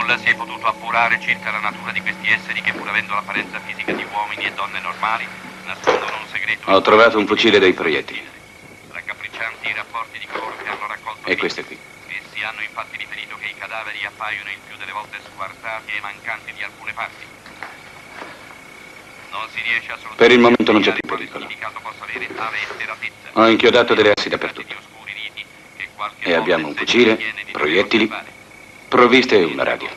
nulla si è potuto appurare circa la natura di questi esseri che, pur avendo l'apparenza fisica di uomini e donne normali, nascondono un segreto. Ho trovato un fucile dei proiettili. Raccapriccianti i rapporti di coloro che hanno raccolto. E questo qui. Essi hanno infatti riferito che i cadaveri appaiono il più delle volte squartati e mancanti di alcune parti. Non si riesce assolutamente. Per il momento non c'è più pericolo. Possa avere tale efferatezza. Ho inchiodato delle assi dappertutto. E abbiamo un fucile, proiettili, provviste e una radio.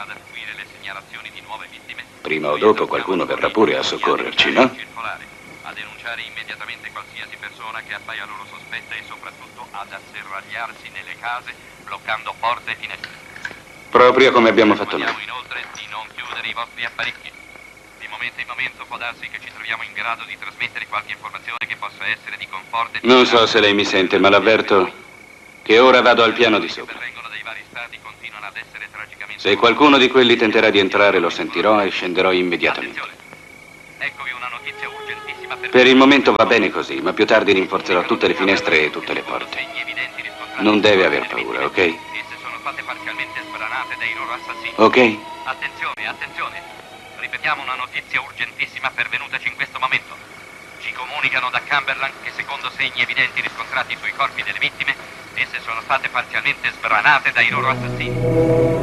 Prima o dopo qualcuno verrà pure a soccorrerci, no? A denunciare immediatamente qualsiasi persona che appaia loro sospetta e soprattutto ad asserragliarsi nelle case, bloccando porte e finestre. Proprio come abbiamo fatto noi. Inoltre di non chiudere i vostri apparecchi. Di momento in momento può darsi che ci troviamo in grado di trasmettere qualche informazione che possa essere di conforto. Non so se lei mi sente, ma l'avverto che ora vado al piano di sopra. Se qualcuno di quelli tenterà di entrare, lo sentirò e scenderò immediatamente. Eccovi una notizia urgentissima Per il momento va bene così, ma più tardi rinforzerò tutte le finestre e tutte le porte. Non deve aver paura, ok? Esse sono state parzialmente sbranate dai loro assassini. Ok? Attenzione, attenzione. Ripetiamo una notizia urgentissima pervenutaci in questo momento. Ci comunicano da Cumberland che secondo segni evidenti riscontrati sui corpi delle vittime, esse sono state parzialmente sbranate dai loro assassini.